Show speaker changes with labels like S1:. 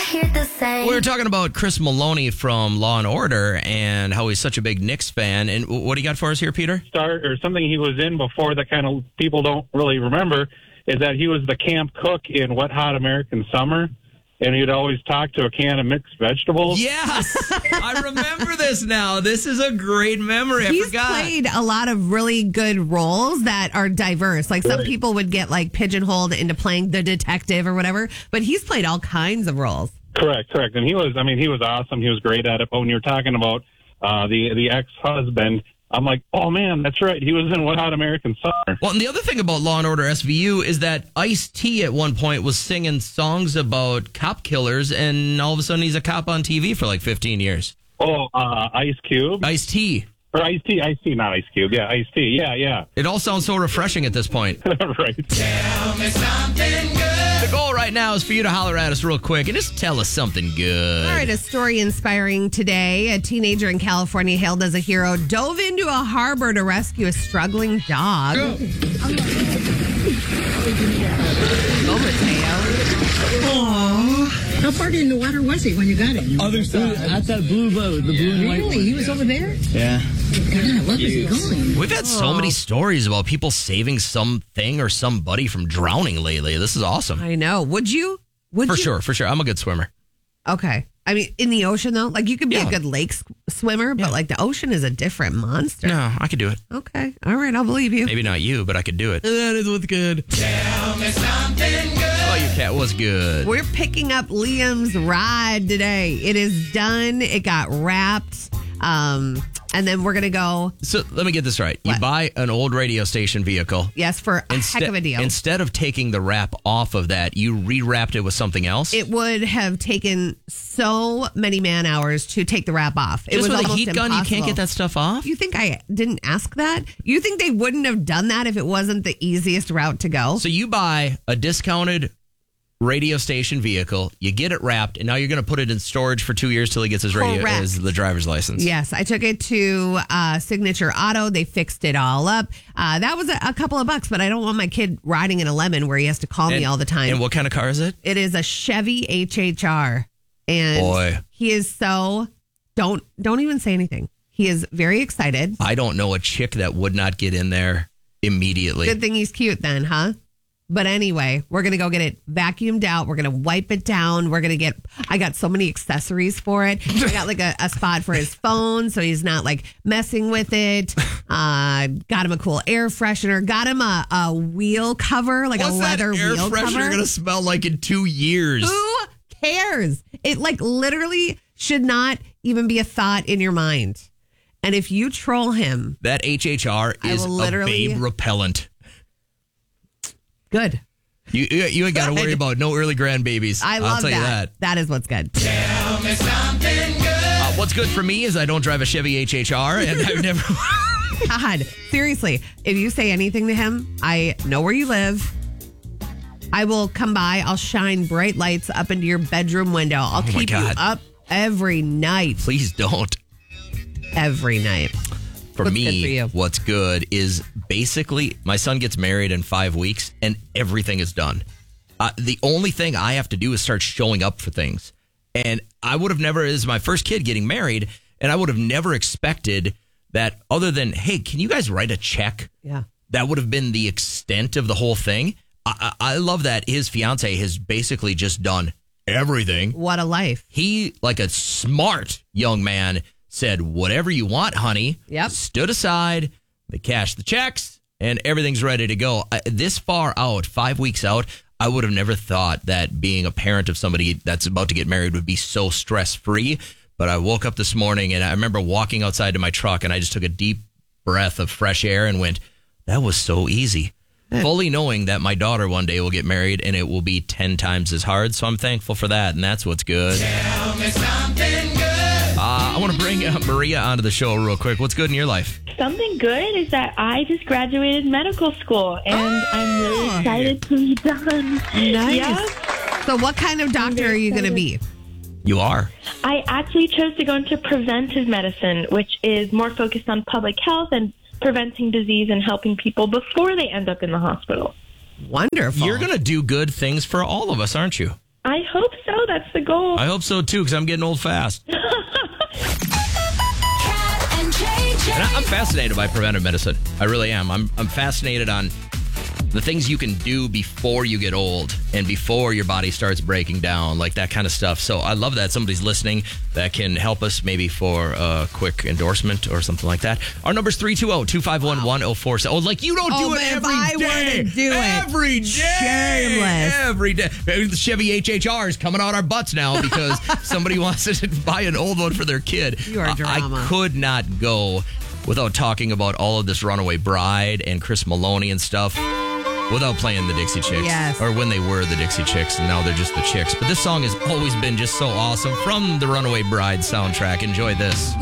S1: hear the same.
S2: We were talking about Chris Maloney from Law & Order and how he's such a big Knicks fan. And what do you got for us here, Peter?
S3: Start or something he was in before that kind of people don't really remember is that he was the camp cook in Wet Hot American Summer, and he'd always talk to a can of mixed vegetables.
S2: Yes, I remember this now. This is a great memory. I
S4: He's
S2: forgot.
S4: played a lot of really good roles that are diverse. Like some people would get like pigeonholed into playing the detective or whatever, but he's played all kinds of roles.
S3: Correct. And he was awesome. He was great at it. But when you're talking about the ex-husband, I'm like, oh, man, that's right. He was in Wet Hot American Summer.
S2: Well, and the other thing about Law & Order SVU is that Ice-T at one point was singing songs about cop killers, and all of a sudden he's a cop on TV for like 15 years.
S3: Oh, Ice Cube?
S2: Ice-T.
S3: Or Ice-T, not Ice Cube. Yeah, Ice-T. Yeah.
S2: It all sounds so refreshing at this point.
S3: Right.
S2: Tell me something good. The goal right now is for you to holler at us real quick and just tell us something good.
S4: All right, a story inspiring today. A teenager in California hailed as a hero dove into a harbor to rescue a struggling dog. Go, Mateo.
S5: How far in the water was he when you got him?
S6: Other side. At that blue boat, the blue and white one.
S5: Really? He was over there?
S6: Yeah.
S5: God, what was he going?
S2: We've had so many stories about people saving something or somebody from drowning lately. This is awesome.
S4: I know. Would you?
S2: For sure. I'm a good swimmer.
S4: Okay. I mean, in the ocean, though, like you could be a good lake swimmer, but like the ocean is a different monster.
S2: No, I could do it.
S4: Okay. All right. I'll believe you.
S2: Maybe not you, but I could do it. That is what's good. Tell me something good. Oh, you cat was good.
S4: We're picking up Liam's ride today. It is done. It got wrapped. And then we're going to go.
S2: So let me get this right.
S4: What?
S2: You buy an old radio station vehicle.
S4: Yes, for a heck of a deal.
S2: Instead of taking the wrap off of that, you rewrapped it with something else?
S4: It would have taken so many man hours to take the wrap off. It
S2: Just
S4: was
S2: with a
S4: almost
S2: heat gun,
S4: impossible.
S2: you can't get that stuff off?
S4: You think I didn't ask that? You think they wouldn't have done that if it wasn't the easiest route to go?
S2: So you buy a discounted radio station vehicle, you get it wrapped, and now you're going to put it in storage for 2 years till he gets his the driver's license.
S4: Yes, I took it to Signature Auto. They fixed it all up. That was a couple of bucks, but I don't want my kid riding in a Lemon where he has to call me all the time.
S2: And what kind of car is it?
S4: It is a Chevy HHR. And
S2: boy,
S4: he is so don't even say anything. He is very excited.
S2: I don't know a chick that would not get in there immediately.
S4: Good thing he's cute then, huh? But anyway, we're going to go get it vacuumed out. We're going to wipe it down. I got so many accessories for it. I got like a spot for his phone so he's not like messing with it. Got him a cool air freshener. Got him a wheel cover, like a leather wheel cover.
S2: What's that air freshener going to smell like in 2 years?
S4: Who cares? It like literally should not even be a thought in your mind. And if you troll him.
S2: That HHR is a babe repellent.
S4: Good.
S2: You ain't got to worry about no early grandbabies.
S4: I'll tell you that. That is what's good.
S2: Tell me something good. What's good for me is I don't drive a Chevy HHR, and I've never.
S4: God, seriously, if you say anything to him, I know where you live. I will come by. I'll shine bright lights up into your bedroom window. I'll keep you up every night.
S2: Please don't.
S4: Every night.
S2: For me, what's good is basically my son gets married in 5 weeks and everything is done. The only thing I have to do is start showing up for things. And I would have never, this is my first kid getting married, and I would have never expected that other than, hey, can you guys write a check?
S4: Yeah.
S2: That would have been the extent of the whole thing. I love that his fiance has basically just done everything.
S4: What a life.
S2: He, like a smart young man, said, whatever you want, honey.
S4: Yep.
S2: Stood aside, they cashed the checks, and everything's ready to go. This far out, 5 weeks out, I would have never thought that being a parent of somebody that's about to get married would be so stress-free. But I woke up this morning, and I remember walking outside to my truck, and I just took a deep breath of fresh air and went, that was so easy. Fully knowing that my daughter one day will get married, and it will be 10 times as hard. So I'm thankful for that, and that's what's good. Tell me something good. I want to bring Maria onto the show real quick. What's good in your life?
S7: Something good is that I just graduated medical school, and I'm really excited to be done.
S4: Nice.
S7: Yeah.
S4: So what kind of doctor are you going to be?
S2: You are.
S7: I actually chose to go into preventive medicine, which is more focused on public health and preventing disease and helping people before they end up in the hospital.
S4: Wonderful.
S2: You're going to do good things for all of us, aren't you?
S7: I hope so. That's the goal.
S2: I hope so, too, because I'm getting old fast. And I'm fascinated by preventive medicine. I really am. I'm fascinated on the things you can do before you get old and before your body starts breaking down, like that kind of stuff. So I love that somebody's listening that can help us maybe for a quick endorsement or something like that. Our number's 320-251-1047. Oh, like you don't do it
S4: man,
S2: every
S4: if I
S2: day.
S4: wouldn't do it.
S2: Every day.
S4: Shameless.
S2: Every day. The Chevy HHR is coming out our butts now because somebody wants to buy an old one for their kid.
S4: You are drama.
S2: I could not go without talking about all of this Runaway Bride and Chris Maloney and stuff without playing the Dixie Chicks.
S4: Yes.
S2: Or when they were the Dixie Chicks, and now they're just the Chicks. But this song has always been just so awesome from the Runaway Bride soundtrack. Enjoy this.